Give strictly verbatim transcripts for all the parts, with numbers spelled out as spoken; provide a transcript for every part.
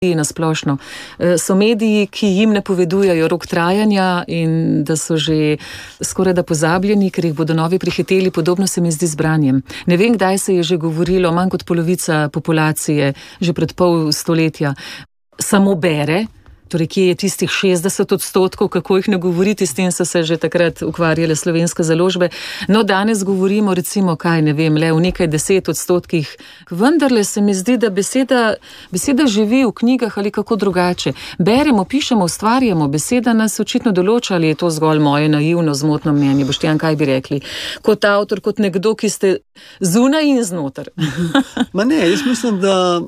na splošno. So mediji, ki jim napovedujejo rok trajanja in da so že skoraj da pozabljeni, ker jih bodo novi prihiteli, podobno se mi zdi z branjem. Ne vem, kdaj se je že govorilo, manj kot polovica populacije, že pred pol stoletja, samo bere. Torej, kje je tistih šestdeset odstotkov, kako jih ne govoriti, s tem so se že takrat ukvarjale slovenske založbe. No, danes govorimo recimo, kaj ne vem, le v nekaj deset odstotkih. Vendarle se mi zdi, da beseda, beseda živi v knjigah ali kako drugače. Beremo, pišemo, ustvarjamo, beseda nas očitno določa, ali je to zgolj moje naivno, zmotno mnenje. Boštjan, kaj bi rekli? Kot avtor, kot nekdo, ki ste zunaj in znotar. Ma ne, jaz mislim, da...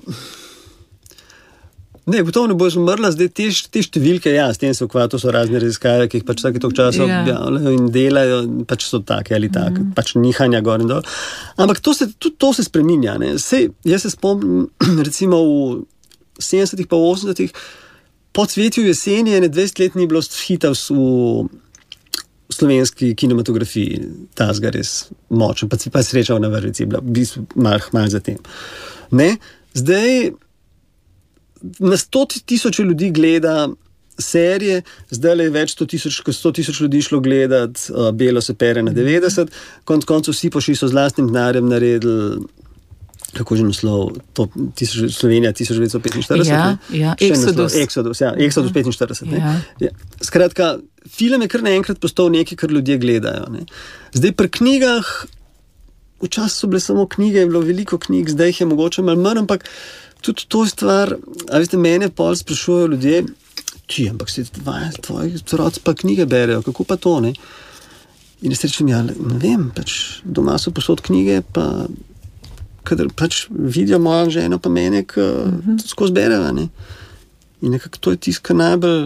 Ne, gotovo ne bo izumrla, zdaj te, te številke, ja, s tem se ukvarjajo, to so razne raziskave, ki jih pač vsake toliko časa Ja. objavljajo in delajo, pač so take ali tak, Mhm. pač nihanja gor in dol. Ampak to se, tudi to se spreminja, ne. Sej, jaz se spomnim, recimo v sedemdesetih pa osemdesetih, po Cvetju jeseni je ne dvajset let ni bilo hita v, v slovenski kinematografiji, tazga res močen, pa si pa srečal na vrvici, bila v bistvu malo mal za tem. Ne, zdaj na sto tisoč ljudi gleda serije, zdaj je več sto tisoč, sto tisoč ljudi šlo gledat uh, Belo se pere na devetdeset, konc koncev vsi pošli so z lastnim denarjem naredili, kako že naslov, to, tisoč, Slovenija tisoč devetsto petinštirideset. Ja, ne? ja, Še naslov, Exodus. Exodus, ja, Exodus petinštirideset. Ne? Ja. Ja. Skratka, film je kar naenkrat postal nekaj, kar ljudje gledajo. Ne? Zdaj pri knjigah, včasih so bile samo knjige, je bilo veliko knjig, zdaj jih je mogoče malo manj, ampak tudi to je stvar, a veste, mene pol sprašujejo ljudje, ti, ampak si tvoji, tvoji otroci pa knjige berejo, kako pa to, ne? In jaz rečem, ja, ne vem, pač doma so posod knjige, pa kadar pač vidijo mojo ženo pa mene, ki mm-hmm. skozi berejo, ne? In nekako to je tisto, kar najbolj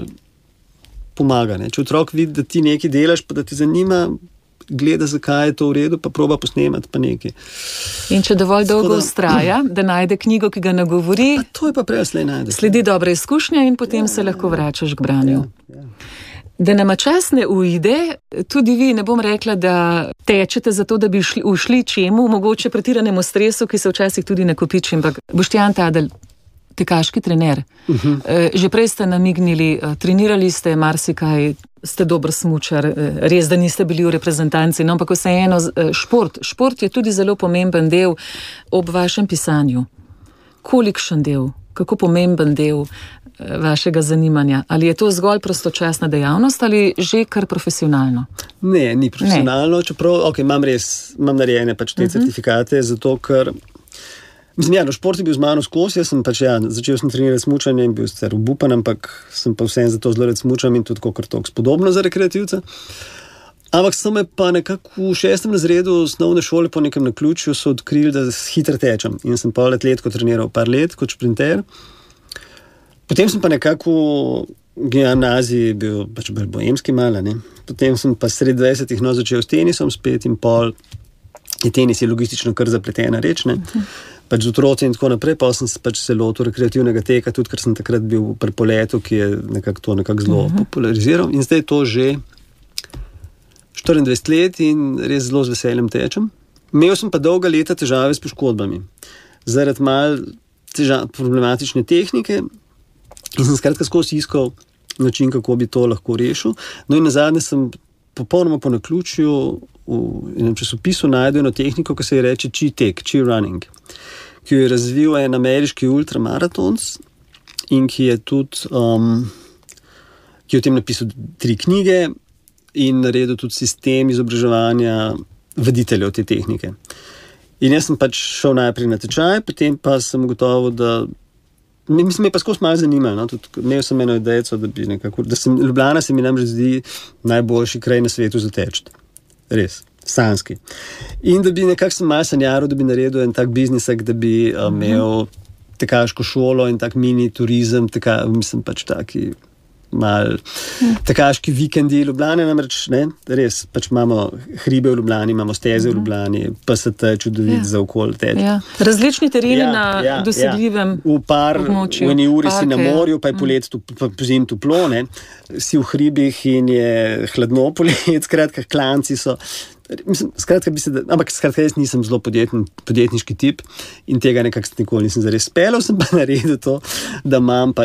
pomaga, ne? Če otrok vidi, da ti nekaj delaš, pa da ti zanima, gleda, zakaj je to v redu, pa proba posnemati, pa nekaj. In če dovolj dolgo da- vztraja, da najde knjigo, ki ga nagovori, Pa to je pa prej slej najde. sledi dobra izkušnja in potem se lahko vračaš k branju. Ja, ja. Da nama čas ne uide, tudi vi, ne bom rekla, da tečete za to, da bi šli, ušli čemu, mogoče pretiranemu stresu, ki se včasih tudi nakopiči, ampak Boštjan Tadelj, tekaški trener. Uh-huh. Že prej ste namignili, trenirali ste marsikaj, ste dober smučar, res, da niste bili v reprezentanci, no, ampak vseeno šport. Šport je tudi zelo pomemben del ob vašem pisanju. Kolikšen del, kako pomemben del vašega zanimanja? Ali je to zgolj prostočasna dejavnost ali že kar profesionalno? Ne, ni profesionalno, ne. Čeprav, ok, imam res, imam narejene pač te uh-huh. certifikate, zato ker mislim, ja, no, šport je bil z mano skozi, jaz sem pač, ja, začel sem trenirati smučanje in bil sicer obupan, ampak sem pa vsem zato zelo rad smučam in tudi kakor toliko spodobno za rekreativca. Ampak so me pa nekako v šestem razredu osnovne šole po nekem naključju so odkrili, da hitro tečem. In sem pol atletko treniral par let kot šprinter. Potem sem pa nekako v gimnaziji bil pač bolj boemski malo, ne. Potem sem pa sred dvajsetih no začel s tenisom spet in pol je tenis je logistično kar zapletena reč, ne. Pač z otroci in tako naprej, pa sem se pač se lotil rekreativnega teka, tudi ker sem takrat bil pri poletu, ki je nekako to nekako zelo uh-huh. populariziral. In zdaj je to že štiriindvajset let in res zelo z veseljem tečem. Imel sem pa dolga leta težave s poškodbami. Zaradi mal težav, problematične tehnike in sem skratka skozi iskal način, kako bi to lahko rešil. No in nazadnje sem popolnoma po naključju v enem časopisu najdel eno tehniko, ki se je reče chi tek, chi running, ki jo je razvil en ameriški ultramaratons in ki je tudi um, ki je o tem napisal tri knjige in naredil tudi sistem izobraževanja voditeljev te tehnike. In jaz sem pač šel najprej na tečaj, potem pa sem ugotovil, da mislim, me pa skozi malo zanimalo, no? Tudi imel sem eno idejo, da bi nekako, da sem, Ljubljana se mi namreč zdi najboljši kraj na svetu za teči. Res, sanski. In da bi nekako sem malo sanjaril, da bi naredil en tak biznisek, da bi uh, imel tekaško šolo in tak mini turizem, taka, mislim pač taki mal tekaški vikendi Ljubljane, namreč, ne, res, pač imamo hribe v Ljubljani, imamo steze v Ljubljani, P S T, čudovit ja. za okolje teči. Ja. Različni tereni ja, na ja, dosegljivem ja. V par, območju. v eni uri Pake, si na morju, pa je ja. polet, pa pozim toplo, ne, si v hribih in je hladno polet, skratka, klanci so. Mislim, skratka, bi se, da, ampak skratka, jaz nisem zelo podjetn, podjetniški tip in tega nekako nikoli nisem zares speljal, sem pa naredil to, da imam pa